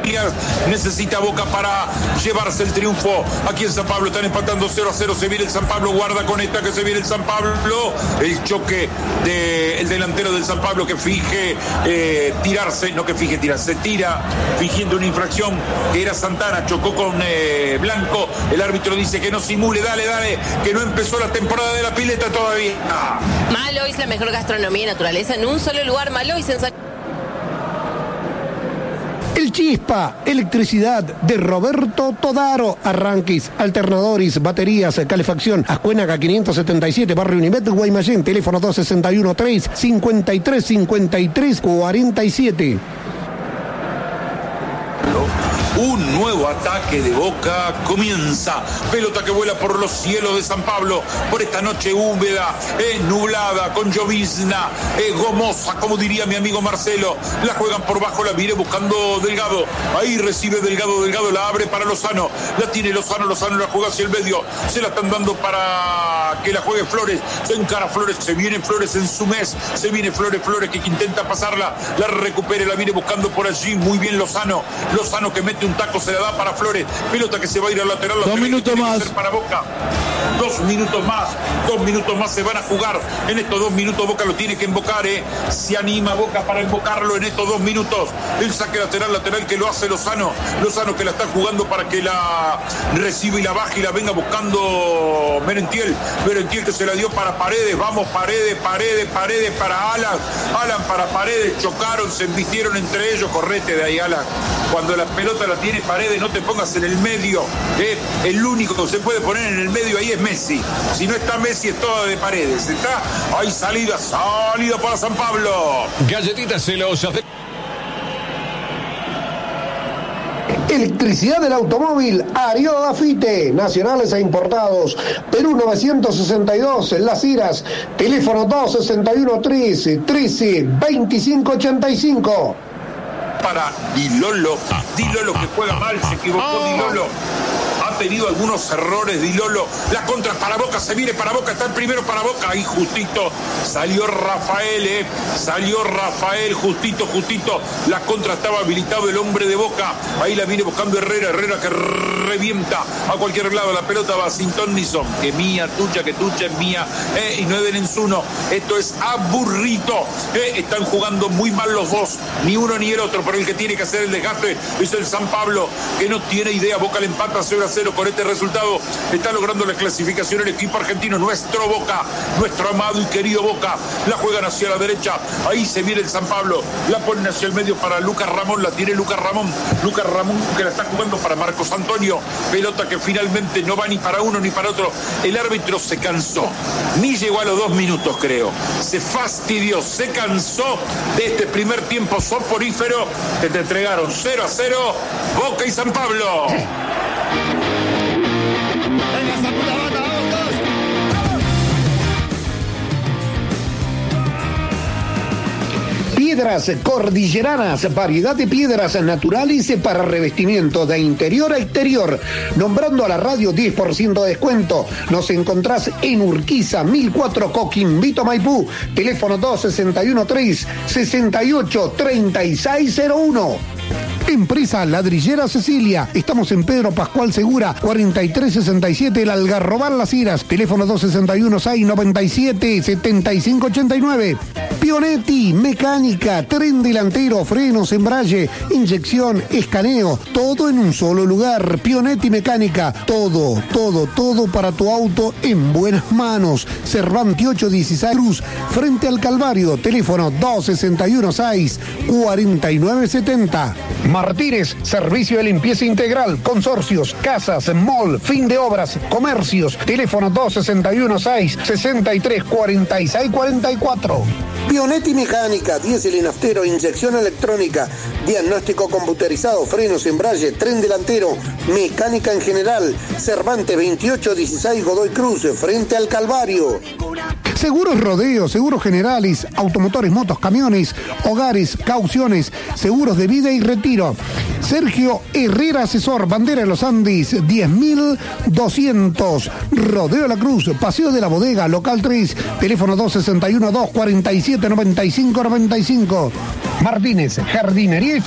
necesita Boca para llevarse el triunfo. Aquí en San Pablo están empatando 0-0, se viene el San Pablo, guarda con esta que se viene el San Pablo, el choque del delantero del San Pablo que finge tirarse, no que finge tirarse, tira fingiendo una infracción que era Santana, chocó con Blanco, el árbitro dice que no simule, dale, que no empezó la temporada de la pileta todavía. Malois, la mejor gastronomía y naturaleza en un solo lugar. Malois en San... El Chispa, electricidad de Roberto Todaro, arranques, alternadores, baterías, calefacción, Ascuénaga 577, Barrio Univet, Guaymallén, teléfono 261-3-53-53-47. Un nuevo ataque de Boca comienza. Pelota que vuela por los cielos de San Pablo, por esta noche húmeda, nublada, con llovizna, gomosa, como diría mi amigo Marcelo. La juegan por bajo, la viene buscando Delgado. Ahí recibe Delgado, la abre para Lozano. La tiene Lozano la juega hacia el medio. Se la están dando para que la juegue Flores. Se encara Flores, se viene Flores en su mes. Se viene Flores que intenta pasarla. La recupere, la viene buscando por allí. Muy bien Lozano que mete un taco, se la da para Flores, pelota que se va a ir al lateral. 2 minutos más para Boca. 2 minutos más se van a jugar. En estos 2 minutos Boca lo tiene que invocar, se anima Boca para invocarlo en estos 2 minutos. El saque lateral que lo hace Lozano que la está jugando para que la reciba y la baje y la venga buscando Merentiel que se la dio para Paredes. Vamos, Paredes para Alan para Paredes, chocaron, se embistieron entre ellos. Correte de ahí, Alan. Cuando la pelota la tiene Paredes, no te pongas en el medio. El único que se puede poner en el medio ahí es Messi. Si no está Messi, es toda de Paredes. Está ahí salida para San Pablo. Galletitas celosas. Electricidad del automóvil, Ario Dafite, nacionales e importados. Perú 962, Las Iras, teléfono 261-13-2585. Para Dilolo que juega mal, se equivocó Dilolo. Ha tenido algunos errores Dilolo. La contra para Boca, se viene para Boca, está el primero para Boca. Ahí justito salió Rafael, justito. La contra estaba habilitado el hombre de Boca. Ahí la viene buscando Herrera que revienta a cualquier lado. La pelota va sin ton ni son. Que mía, tuya, que tuya es mía. Y no es de Nenzuno. Esto es aburrido. Están jugando muy mal los dos. Ni uno ni el otro. Pero el que tiene que hacer el desgaste es el San Pablo, que no tiene idea. Boca le empata 0-0. Con este resultado está logrando la clasificación el equipo argentino. Nuestro Boca, nuestro amado y querido Boca. La juegan hacia la derecha. Ahí se viene el San Pablo. La ponen hacia el medio para Lucas Ramón. La tiene Lucas Ramón que la está jugando para Marcos Antonio. Pelota que finalmente no va ni para uno ni para otro. El árbitro se cansó. Ni llegó a los 2 minutos, creo. Se fastidió, se cansó de este primer tiempo soporífero que te entregaron 0-0 Boca y San Pablo. Piedras cordilleranas, variedad de piedras naturales para revestimiento de interior a exterior. Nombrando a la radio 10% de descuento. Nos encontrás en Urquiza, 1004 Coquimbo, Maipú. Teléfono 261-368-3601. Empresa Ladrillera Cecilia. Estamos en Pedro Pascual Segura, 4367, El Algarrobal Las Iras. Teléfono 261-697-7589. Pionetti, mecánica, tren delantero, frenos, embrague, inyección, escaneo. Todo en un solo lugar. Pionetti Mecánica. Todo para tu auto en buenas manos. Cervantes 816 Cruz, frente al Calvario. Teléfono 261-64970. Martínez, servicio de limpieza integral, consorcios, casas, mall, fin de obras, comercios. Teléfono 261-663-4644. Pionetti Mecánica, diésel y naftero, inyección electrónica, diagnóstico computerizado, frenos, embrague, tren delantero, mecánica en general. Cervantes 2816 Godoy Cruz, frente al Calvario. Seguros Rodeo, seguros generales, automotores, motos, camiones, hogares, cauciones, seguros de vida y retiro. Sergio Herrera Asesor, Bandera de los Andes, 10.200. Rodeo La Cruz, Paseo de la Bodega, local 3, teléfono 261-247-9595. Martínez, jardinería y